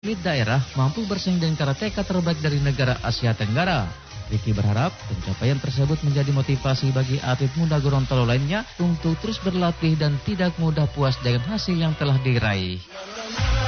atlet daerah mampu bersaing dengan karateka terbaik dari negara Asia Tenggara. Ricky berharap pencapaian tersebut menjadi motivasi bagi atlet muda Gorontalo lainnya untuk terus berlatih dan tidak mudah puas dengan hasil yang telah diraih.